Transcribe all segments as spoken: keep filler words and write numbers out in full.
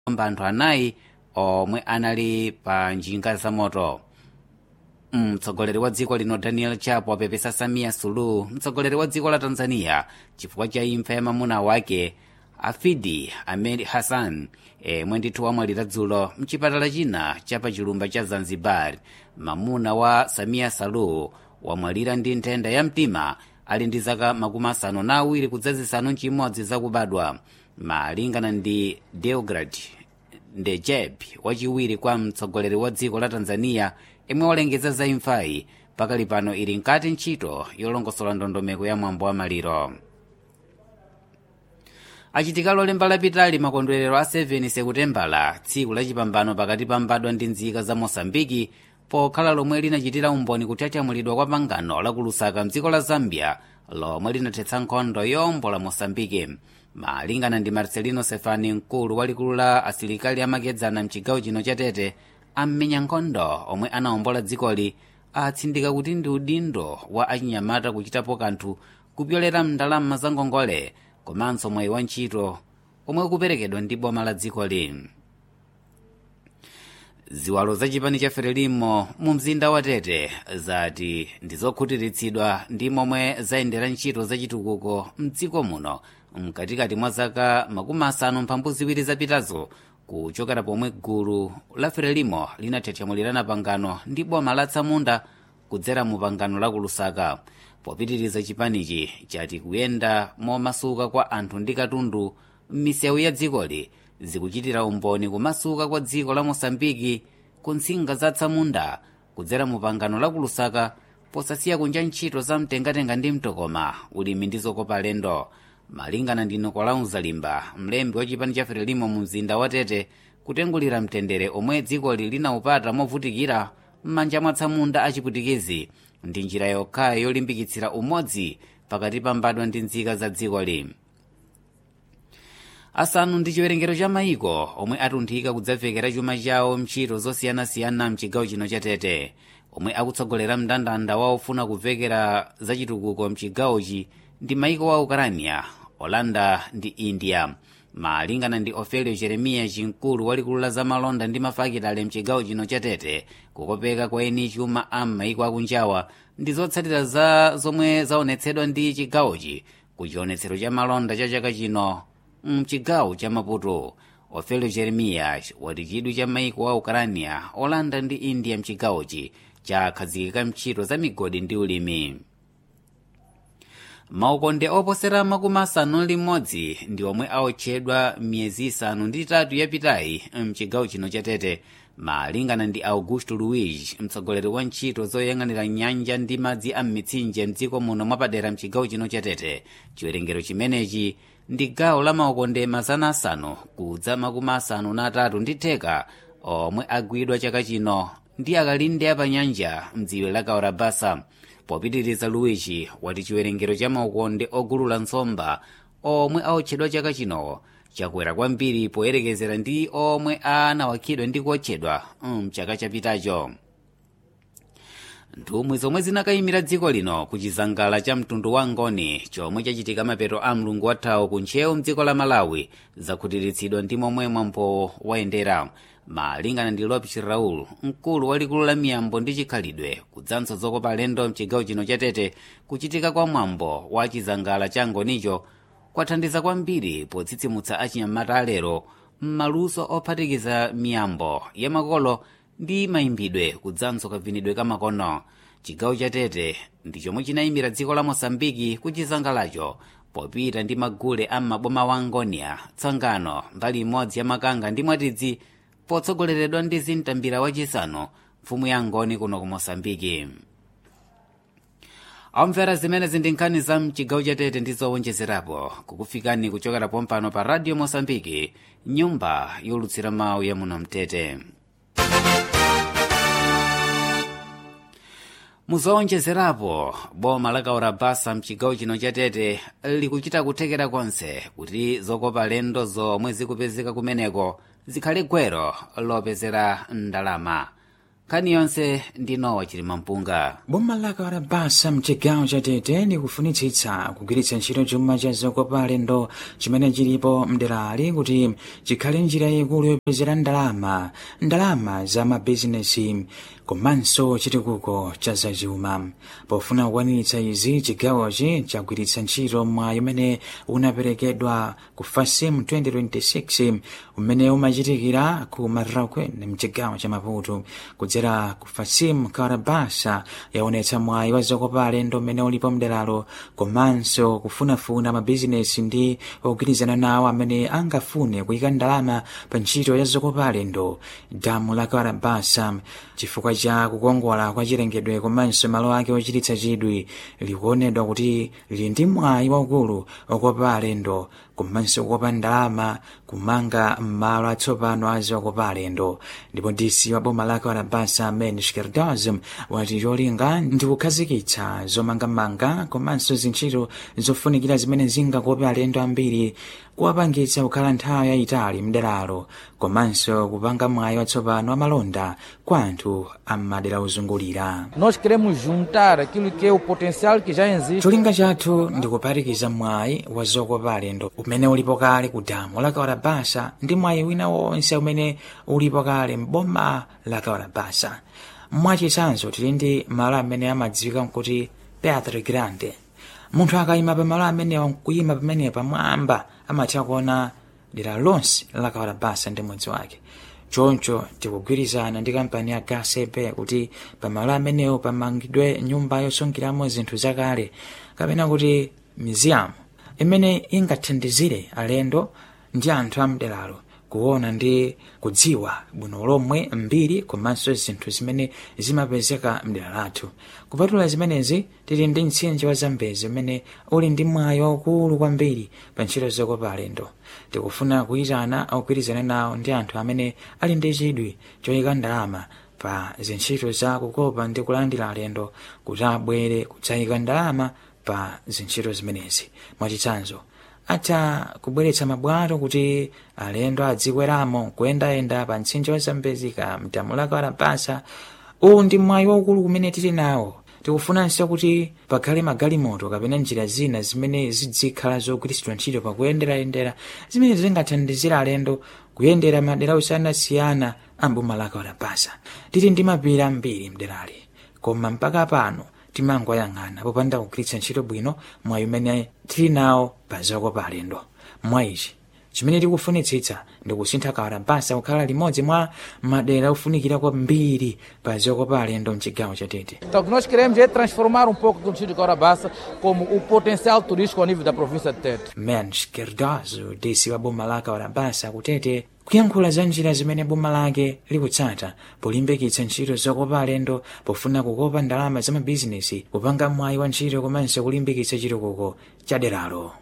anthu anayi omwe anali pa njinga za moto. mtsogoleri wa dziko lino Daniel Chapo wapepesa Samia Suluhu, mtsogoleri wa dziko la Tanzania, chifukwa cha imfa ya mamuna wake Afidi Ahmed Hassan emwe ndithu wamwalira dzulo mchipatala china cha pa chilumba cha Zanzibar. Mamuna wa Samia Suluhu wamwalira ndi nthenda ya mtima ali ndi zaka makumi asanu na awiri kudzazisanu nchimodzi zakubadwa, malingana ndi Deograd Ndejeb wachiwiri kwa mtsogoleri wa dziko la Tanzania imwe walengeza za imfayi. Pakali pano ili nkati ntchito yolongosola ndondomeko ya mwambo wa maliro. achitika lolemba lapitali makondwerero a seven sekutembala, tsiku lachipambano pakati pa mbadwa ndi nzika za Mosambiki, pokhala lomwe linachitira umboni kuchachamulidwa kwa pangano la ku Lusaka mdziko la Zambia lomwe linathetsa nkhondo yombo la Mosambiki. Malingana ndi Marcelino Sefani, mkulu walikulu la asilikali amakedzana mchigawo chino cha Tete, ammenya nkhondo omwe anawombola dzikoli atsindika kuti ndi udindo wa achinyamata kuchitapo kanthu kupyolera mndalama za ngongole komanso mwayi wa ntchito omwe kuperekedwa ndi boma la dzikoli. Ziwalo za chipani cha Frelimo mu mzinda wa Tete zati ndizokhutiritsidwa ndi momwe zayendera ntchito zachitukuko mdziko muno mkatikati mwa zaka makumi asanu mphambu ziwiri zapitazo, kuchokera pomwe gulu la Frelimo linathetsamulirana pangano ndi boma la Tsamunda kudzera mu pangano la ku Lusaka. Popitiriza chipanichi chati kuyenda momasuka kwa anthu ndi katundu m'misewu ya dzikoli zikuchitira umboni kumasuka kwa dziko la Mosambiki ku ntsinga za Tsamunda kudzera mu pangano la ku Lusaka, posasiya kunja ntchito za mtengatenga ndi mtokoma, ulimi ndi zokopa alendo. Malingana ndi Nicolau Zalimba, mlembi wa chipani cha Frelimo mu mzinda wa Tete, kutengulira mtendere omwe dzikoli linaupata movutikira m'manja mwa Tsamunda achiputikizi ndi njira yokhayo yolimbikitsira umodzi pakati pa mbadwa ndi nzika za dzikoli. Asanu ndi chiwerengero cha mayiko omwe atunthika kudzavekera chuma chawo mchito zosiyanasiyana mchigawo chino cha Tete, omwe akutsogolera mndandanda wa ofuna kuvekera zachitukuko mchigawochi ndi mayiko wa Ukrania, Holanda ndi India. Malingana ndi Ofelio Jeremia, chimkulu walikulu la zamalonda ndi mafakitale mchigawo chino cha Tete, kukopeka kwa eni chuma a mayiko akunjawa ndi zotsatira za zomwe zaonetsedwa ndi chigawochi ku chionetsero cha malonda cha chaka chino mchigawo cha Maputo. Ofelio Jeremia wati chidwi cha mayiko wa Ukrania, Holanda ndi India mchigawochi chakhazikika mchito za migodi ndi ulimi. Maukonde oposera makumi asanu limodzi ndi omwe aotchedwa miyezi isanu ndi itatu yapitayi mchigawo chino cha Tete, malingana ndi Augusto Luiz, mtsogoleri wa ntchito zoyang'anira nyanja ndi madzi a m'mitsinje mdziko muno mwapadera mchigawo chino cha Tete. Chiwerengero chimenechi ndi gawo la maukonde mazana asanu kudza makumi asanu na atatu ndi theka omwe agwidwa chaka chino ndi akalinde apanyanja mdziwe la Kaurabasa. Popitiriza, Luiz wati chiwerengero cha maukonde ogulula nsomba omwe aotchedwa chaka chino chakwera kwambiri poyerekezera ndi omwe anawakhidwa ndi kuotchedwa mchaka chapitacho. Nthumwi zomwe zinakayimira dziko lino ku chizangala cha mtundu wa Ngoni chomwe chachitika mapeto a mlungu wathawu ku ntcheu mdziko la Malawi zakhutiritsidwa ndi momwe mwambo wayendera. Malingana ndi Lopes Raul, mkulu walikulu la miyambo ndi chikhalidwe kudzanso zokopa alendo mchigawo chino cha Tete, kuchitika kwa mwambo wa chizangala cha Ngonicho kwathandiza kwambiri potsitsimutsa achinyamata alero m'maluso ophatikiza miyambo ya makolo ndi mayimbidwe kudzanso kavinidwe kamakono. Chigawo cha Tete ndi chomwe chinayimira dziko la Mosambiki ku chizangalacho popita ndi magule a maboma wa Ngonia, Tsangano, mbali imodzi ya Makanga ndi Mwatidzi, potsogoleredwa ndi Zintambira wachisanu, mfumu ya Ngoni kuno ku Mosambiki. Amvera zimenezi ndi nkhani za mchigawo cha Tete ndi zowonjezerapo kukufikani kuchokera pompano pa Radio Mosambiki, nyumba yolutsira mawu ya muno mtete. Muzowonjezerapo, boma la Kaurabasa mchigawo chino cha Tete likuchita kuthekera konse kuti zokopa alendo zomwe zikupezeka kumeneko zikhale gwero lopezera ndalama. nkhani yonse ndinowa chilimampunga. Boma la Karabasa mchigawo cha Tete likufunitsitsa kugwiritsa ntchito chuma cha zokopa alendo chimene chilipo mderali kuti chikhale njira yaikulu yopezera ndalama ndalama za mabizinesi komanso chitukuko cha zachuma. Pofuna kukwaniritsa izi, chigawochi chagwiritsa ntchito mwayi umene unaperekedwa ku FASIM twenty twenty-six umene umachitikira ku Marrakech mchigawo cha Maputo. Kudzera ku FASIM, Karabasa yaonetsa mwayi wa zokopa alendo umene ulipo mderalo komanso kufunafuna mabizinesi ndi ogwirizana nawo amene angafune kuyika ndalama pa ntchito ya zokopa alendo. Damu la Karabasa chifukwa cha kukongola kwa chilengedwe komanso malo ake ochititsa chidwi likuonedwa kuti lili ndi mwayi waukulu okopa alendo komanso kukopa ndalama kumanga m'malo atsopano a zokopa alendo. Ndipo D C wa boma la Karabasa Mendes Shkerdaz wati cholinga ndi kukhazikitsa zomangamanga komanso zintchito zofunikira zimene zingakope alendo ambiri, kuwapangitsa kukhala nthawi yayitali mderalo komanso kupanga mwayi watsopano amalonda kwa anthu ammadera ozungulira. Nós queremos juntar aquilo que é o potencial que já existe. Cholinga chathu ndi kuparikiza mwayi wa zokopa alendo umene ulipo kale ku damu la Karabasa ndi mwayi wina wonse umene ulipo kale m'boma la Karabasa. Mwachitsanzo tili ndi malo amene amadziwika kuti Teatro Grande. Munthu akayima pa malo amenewa nkuyima pamene pamwamba amatha kuona dera lonse la Karabasa ndi mudzi wake. Choncho tikugwirizana ndi kampani ya G C P kuti pamalo amenewo pamangidwe nyumba yosungiramo zinthu zakale kapena kuti museum imene ingathandizire alendo ndi anthu amderalo kuona ndi kudziwa bwino lomwe mbiri komanso zinthu zimene zimapezeka mdera lathu. Kupatula zimenezi, tili ndi mtsinje wa Zambezi umene uli ndi mwayi waukulu kwambiri pa ntchito zokopa alendo. Tikufuna kuyitana ogwirizana nawo ndi anthu amene ali ndi chidwi choyika ndalama pa zintchito za kukopa ndi kulandira alendo kuti abwere kudzayika ndalama pa zintchito zimenezi. Mwachitsanzo, atha kubweretsa mabwato kuti alendo adzikweramo kuyendayenda pa mtsinje wa Zambezi ka mdamu la Karabasa. Uwu ndi mwayi waukulu kumene tili nawo. Tikufunanso kuti pakhale magalimoto kapena njira zina zimene zidzikhala zogwiritsidwa ntchito pa kuyenderayendera zimene zingathandizira alendo kuyendera madera osiyanasiyana a mboma la Karabasa. Tili ndi mapiri ambiri mderali, koma mpaka pano timangoyang'ana popanda kugwiritsa ntchito bwino mwayi umene tili nawo pa zokopa alendo. Mwayichi chimene tikufunitsitsa ndi kusintha Karabasa kukhala limodzi mwa madera ofunikira kwambiri pa zokopa alendo mchigawo cha Tete. Então, o que nós queremos é transformar um pouco do distrito de Karabasa como o potencial turístico ao nível da província de Tete. Mendes Shkerdaz, D C wa boma la Karabasa ku Tete, kuyankhula za njira zimene boma lake likutsata polimbikitsa ntchito zokopa alendo pofuna kukopa ndalama za mabizinesi, kupanga mwayi wa ntchito komanso kulimbikitsa chitukuko cha deralo.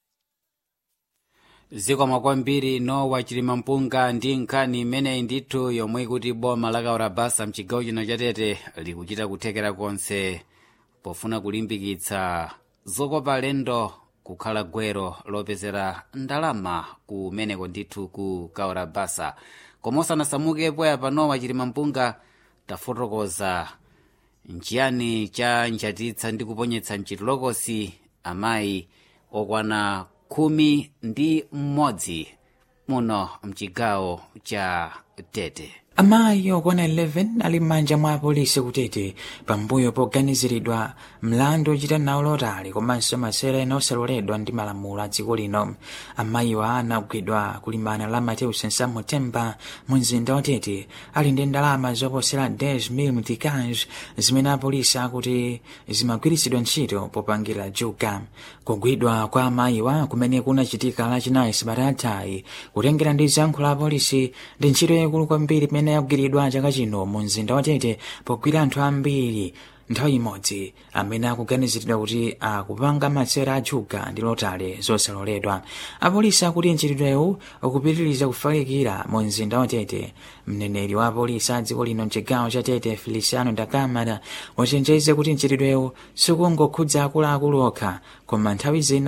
Zikomo kwambiri Nowa Chilimampunga ndi nkhani imeneyi ndithu yomwe kuti boma la Karabasa mchigawo chino cha Tete likuchita kuthekera konse pofuna kulimbikitsa zokopa alendo kukhala gwero lopezera ndalama kumeneko ndithu ku Karabasa. Koma osanasamukepo apa Nowa Chilimampunga tafotokoza nchiyani cha nchatitsa ndi kuponyetsa mchitolokosi amayi okwana khumi ndi mmodzi muno mchigawo cha Tete. Amayi okwana eleven ali m'manja mwa apolisi ku Tete pambuyo poganiziridwa mlandu ochita nawo lotali komanso masera ena osaloledwa ndi malamulo a dziko lino. Amayiwa anagwidwa kulimbana la Mateus Nsamo Temba mu mzinda wa Tete ali ndi ndalama zoposera ten mil mtikaj zimene apolisi akuti zimagwiritsidwa ntchito popangira juga. Kugwidwa kwa amayiwa kumene kunachitika lachinayi sabata yathayi kutengera ndi zankho la apolisi ndi ntchito yaikulu kwambiri imene yagwiridwa chaka chino mu mzinda wa Tete pogwira anthu ambiri nthawi imodzi amene akuganiziridwa kuti akupanga masera ajuga ndi lotale zosaloledwa. Apolisi akuti mchitidwewu ukupitiriza kufalikira mu mzinda wa Tete. Mneneri wa apolisi a dziko lino mchigawo cha Tete Feliciano da Camara wachenjeza kuti mchitidwewu sikungokhudza akuluakulu okha koma nthawi zina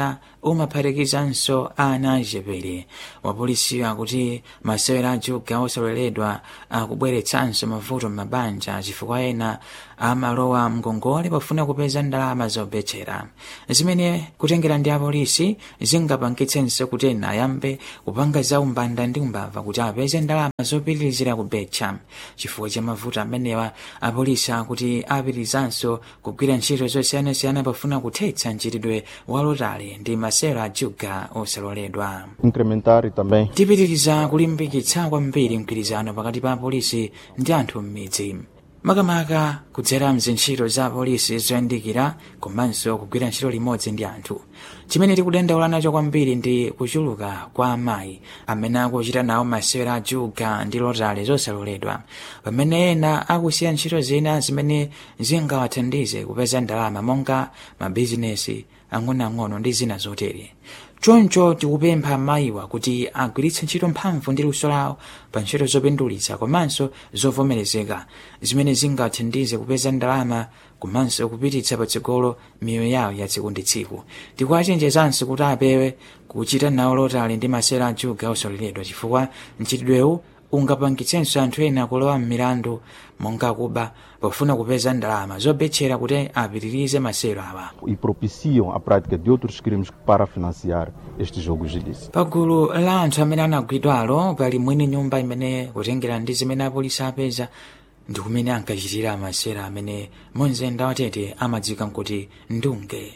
umaphatikizanso ana achepere. Wapolisiyo akuti masewera ajuga osaloledwa akubweretsanso mavuto m'mabanja chifukwa ena amalowa mngongole pofuna kupeza ndalama zobetchera, zimene kutengera ndi apolisi zingapangitsenso kuti ena ayambe kupanga za umbanda ndi umbava kuti apeze ndalama zopitirizira kubetcha. Chifukwa cha mavuto amenewa, apolisi akuti apitirizanso kugwira ntchito zosiyanasiyana pofuna kuthetsa mchitidwe wa lotale ndi masewera ajuga osaloledwa. Incrementare também. Tipitiriza kulimbikitsa kwambiri mgwirizano pakati pa apolisi ndi anthu m'midzi, makamaka kudzera mzintchito za apolisi zoyandikira komanso kugwira ntchito limodzi ndi anthu. Chimene tikudandaula nacho kwambiri ndi kuchuluka kwa amayi amene akuchita nawo masewera ajuga ndi lotale zosaloledwa, pamene ena akusiya ntchito zina zimene zingawathandize kupeza ndalama monga mabizinesi ang'onoang'ono ndi zina zotere. Choncho tikupempha amayiwa kuti agwiritse ntchito mphamvu ndi luso lawo pa ntchito zopindulitsa komanso zovomerezeka zimene zingathandize kupeza ndalama komanso kupititsa patsogolo miyoyo yawo ya tsiku ndi tsiku. Tikuwachenjezanso kuti apewe kuchita nawo lotale ndi masewera ajuga osaloledwa chifukwa mchitidwewu ungapangitsenso anthu ena kulowa m'milandu monga kuba pofuna kupeza ndalama zobetchera kuti apitirize masewera awa e propiciam a prática de outros crimes para financiar estes jogos ilícitos. Pagulu la anthu amene anagwidwalo pali mwini nyumba imene kutengera ndi zimene apolisi apeza ndi kumene ankachitira masewera amene munzenda wa Tete amadzika kuti ndunge.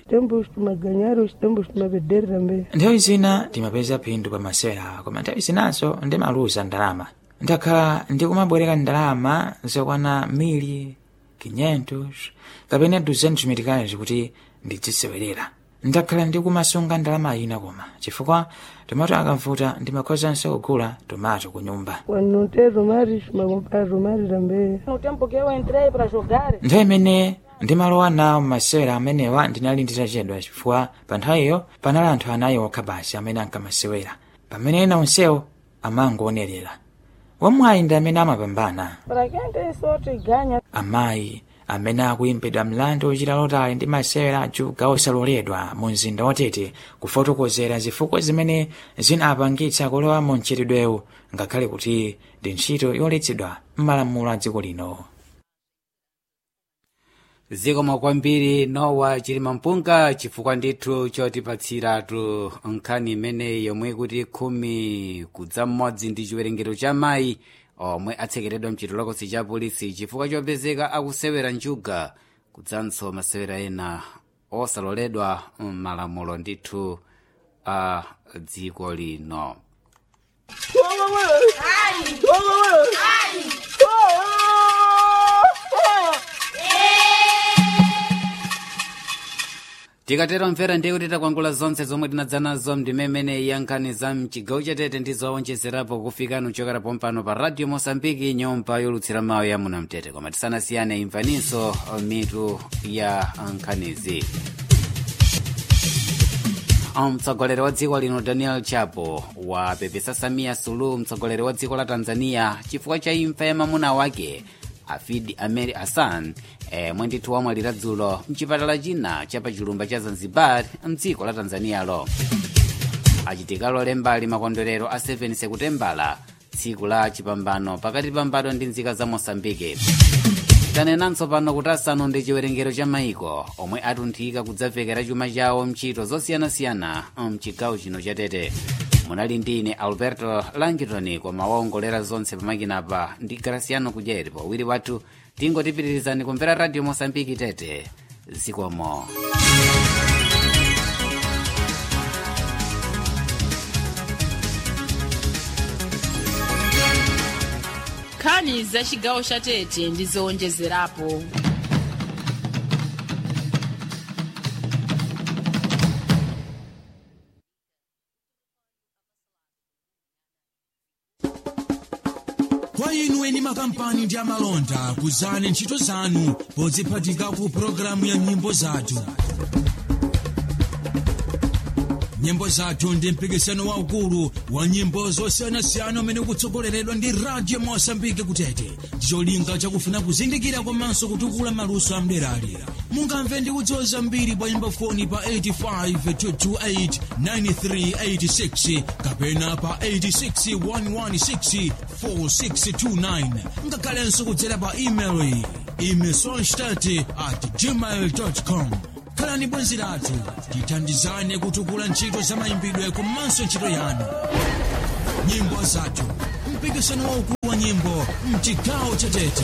Nthawi zina timapeza phindu pa masewera koma nthawi zinanso ndimaluza ndalama. Ndakhala ndikumabwereka ndalama zokwana mili quinhentos kapena duzentos meticais kuti ndizisewerera. Ndakhala ndikumasunga ndalama ina koma chifukwa tomato akamvuta ndimakhozanso kugula tomato ku nyumba. Nthawi imene ndimalowa nawo masewera amenewa ndinali nditachedwa chifukwa pa nthawiyo panali anthu anayi okha basi amene ankamasewera, pamene ena onsewo amangoonerera. Wamwayi ndi amene amapambana. Amayi amene akuyimbidwa mlandu ochita lotale ndi masewera ajuga osaloledwa mu mzinda wa Tete kufotokozera zifukwa zimene zinapangitsa kulowa mu mchitidwewu ngakhale kuti ndi ntchito yoletsedwa m'malamulo a dziko lino. Zikomo kwambiri Nowa Chilimampunga chifukwa ndithu chotipatsiratu nkhani imene yomwe kuti khumi kudza mmodzi ndi chiwerengero cha mayi omwe atsekeredwa mchitolokosi cha polisi chifukwa chopezeka akusewera njuga kudzanso masewera ena osaloledwa m'malamulo ndithu a dziko lino. Tikatero mvera ndiye kuti takwangula zonse zomwe tinadza nazo mndimemene ya nkhani za mchigawo cha Tete ndi zowonjezerapo kufikanu chokera pompano pa Radio Mosambiki nyumba yolutsira mawu ya muno mtete. Koma tisanasiyane imvaninso mitu ya nkhanizi. Mtsogoleri wa dziko lino Daniel Chapo wapepesa Samia Suluhu, mtsogoleri wa dziko la Tanzania, chifukwa cha imfa ya mamuna wake Hafidh Ameir Hassan e, mwendithu wamwalira dzulo mchipatala china cha pachilumba cha Zanzibar mdziko la Tanzania lo. Achitikalo lembali makondwerero a seve Sekutembala, tsiku la chipambano pakati pa mbadwa ndi nzika za Mosambike. Tanenanso pano kuti asanu ndi chiwerengero cha maiko omwe atunthika kudzavekera chuma chawo mchito zosiyanasiyana mchigawo chino cha Tete. Munali ndine Alberto Langitoni kwa mawongolera zonse pamakinapa ndi Graciano Kudyeri powiri wathu tingotipitirizani kumvera Radio Mosambiki Tete. Zikomo. Nkhani za chigawo cha Tete ndi zowonjezerapo. Kwa inu eni makampani ndi amalonda kuzani ntchito zanu podziphatika ku programu ya nyimbo zathu. nyimbo zathu ndi mpikisano waukulu wa nyimbo zosiyanasiyana umene ukutsogoleredwa ndi Radio Mosambike kutete ndicholinga chakufuna kuzindikira komanso kutukula maluso amderalera. Mungamve ndi kudziwa zambiri pa nyimbo foni pa eight five two two eight nine three eight six kapena pa eight six one one six four six two nine ngakhalenso kudzera pa email imesonstat at gmail dot com. Khalani bwenzi lathu tithandizane kutukula ntchito za mayimbidwe komanso ntchito yanu. Nyimbo zathu, mpikisano waukulu wa nyimbo mchigawo cha Tete.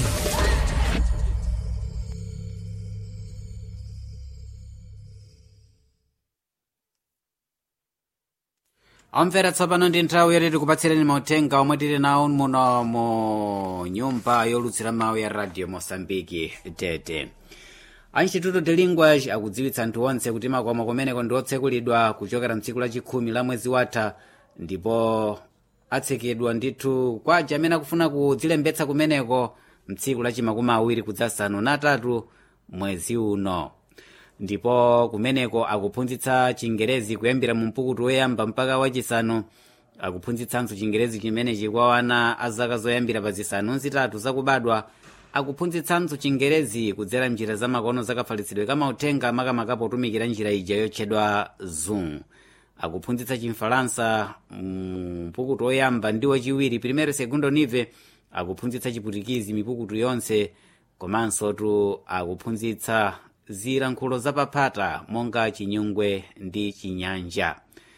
Omvera tsopano ndi nthawi yoti tikupatsireni mauthenga omwe tili nawo muno mu nyumba yolutsira mawu ya Radio Mosambiki Tete. A Instituto de Linguage akudziwitsa anthu onse kuti makomo kumeneko ndi otsekulidwa kuchokera mtsiku lachikhumi la mwezi watha ndipo atsekedwa ndithu kwa aja amene akufuna kudzilembetsa kumeneko mtsiku lachimakumi awiri kudzasanu natatu mwezi uno. Ndipo kumeneko akuphunzitsa Chingerezi kuyambira mu mpukutu woyamba mpaka wachisanu. Akuphunzitsanso Chingerezi chimenechi kwa ana a zaka zoyambira pa zisanu zitatu zakubadwa. Akuphunzitsanso Chingerezi kudzera njira za makono zakafalitsidwe kamauthenga makamaka potumikira njira ija yotchedwa Zoom. Akuphunzitsa Chimfalansa mpukutu woyamba ndi wachiwiri primero segundo nive. Akuphunzitsa Chiputikizi mipukutu yonse komanso tu akuphunzitsa zilankhulo zapaphata monga Chinyungwe ndi Chinyanja.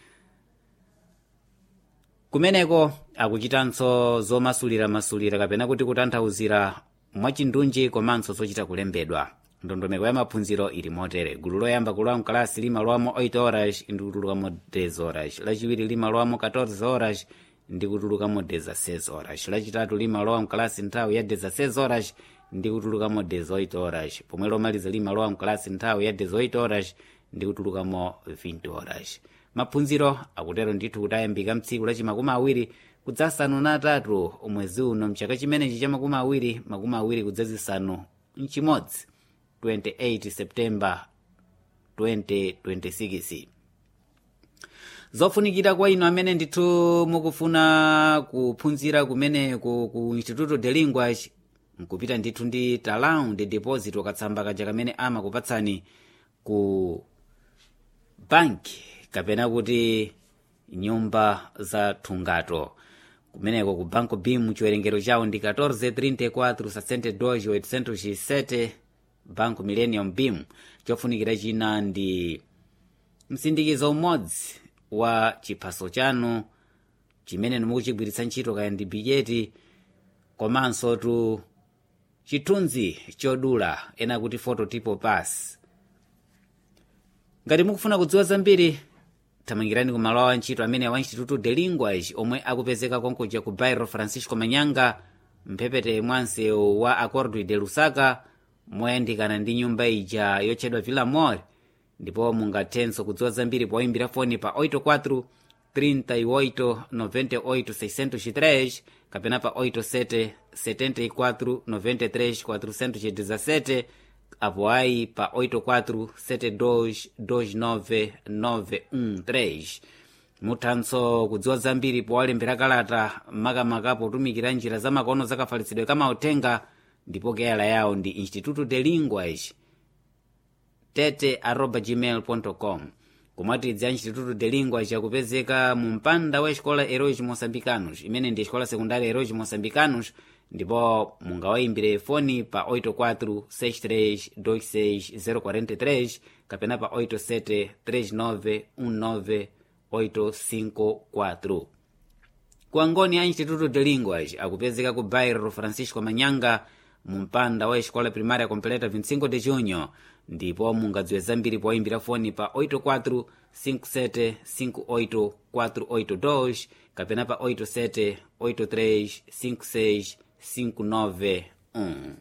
Kumeneko akuchitanso zomasulira masulira kapena kuti kutanthauzira mwachindunji komanso zochita kulembedwa. Ndondomeko ya maphunziro ili motere: gulu loyamba kulowa mkalasi limalowamo oito horas ndi kutulukamo dez horas, lachiwiri limalowamo catorze horas ndi kutulukamo dezasseis horas, lachitatu limalowa mkalasi nthawi ya dezasseis horas ndi kutulukamo dezoito horas, pomwe lomaliza limalowa mkalasi nthawi ya dezoito horas ndi kutulukamo vinte horas. Maphunziro akutero ndithu kuti ayambika mtsiku lachimakumi awiri kudzasanu natatu mwezi uno mchaka chimenechi cha makumi awiri makumi awiri kudzazisanu mchimodzi twenty-eight September twenty twenty-six. Zofunikira kwa ino amene ndithu mukufuna kuphunzira kumene ku, ku Instituto de Linguage nkupita ndithu ndi talão de deposit katsamba kaja kamene amakupatsani ku banki kapena kuti nyumba za thungato. Kumeneko ku Banco B M chiwerengero chawo ndi catorze trinta e quatro sessenta e dois oitocentos e sete. Banco Millennium B M. Chofunikira china ndi msindikizo umodzi wa chiphaso chanu chimene mukuchigwiritsa ntchito kaya ndi bijeti komanso tu chithunzi chodula ena kuti phototype pass. Ngati mukufuna kudziwa zambiri thamangirani ku malo a ntchito amene wa Instituto de Linguage omwe akupezeka konkuja ku bairro Francisco Manyanga mphepete mwansewu wa Acordo de Lusaka moyandikana ndi nyumba ija yotchedwa Villa Mor. Ndipo mungathenso kudziwa zambiri poimbira foni pa oito quatro trinta e oito noventa e oito seiscentos e três kapena pa oito sete setenta e quatro noventa e três quatrocentos e dezessete apo aí pa oito quatro sete dois dois nove nove um três. Muthanso kudziwa zambiri powalembera kalata makamaka potumikira njira za makono zakafalitsidwe kamauthenga ndipo keyala yawo ndi Instituto de Linguage tete arroba gmail ponto com. Kumatidzi a Instituto de Linguage akupezeka mu mpanda wa escola Heróis Moçambicanos imene ndi escola secundária Heróis Moçambicanos ndipo mungawayimbire foni pa oito quatro seis três dois seis zero quatro três kapena pa oito sete três nove um nove oito cinco quatro. Ku Angoni a Instituto de Linguage akupezeka ku bairro Francisco Manyanga mu mpanda wa escola primária completa vinte e cinco de junho ndipo mungadziwe zambiri poimbira foni pa oito quatro cinco sete cinco oito quatro oito dois kapena pa oito sete oito três cinco seis cinco nove um.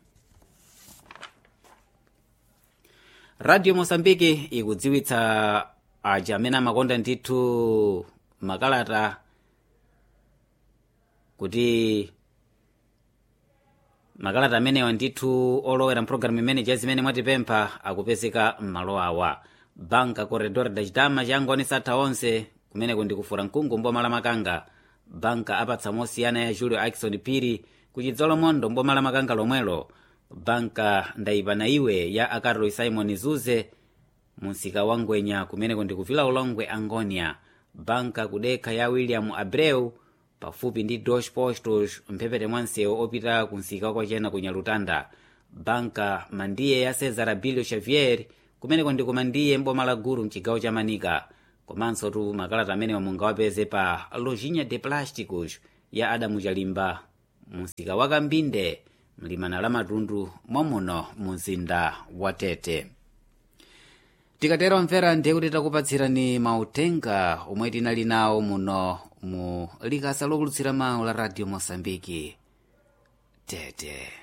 Radio Mosambiki ikudziwitsa aja amene amakonda ndithu makalata kuti makalata amenewa ndithu olowera mpulogalamu imene jazi imene mwatipempha akupezeka m'malo awa. banka corredor da chidama changonesa atha onse kumeneko ndi kufura mkungu mboma la makanga. banka apatsa mosiyana ya julio akison phiri kuchidzolo mondo mboma la makanga lomwelo. banka ndayipana iwe ya akarlo simon zuze munsika wa ngwenya kumeneko ndi kuvila ulongwe angonia. banka kudekha ya william abreu pafupi ndi dos postos mphepete mwa msewu opita kunsika wakwachena ku nyalutanda. banka mandiye ya cesar abilio xavier kumeneko ndi kumandiye mboma la gulu mchigawo cha manika. komanso tu makalata amene wamunga wapeze pa lojinha de plásticos ya adamu chalimba munsika wa kambinde mlimana la matundu mwamuno mumzinda wa tete. tikatero mvera ndiye kuti takupatsirani mautenga omwe tinali nawo muno mu likasa lokulutsira mawu la radio mosambiki tete.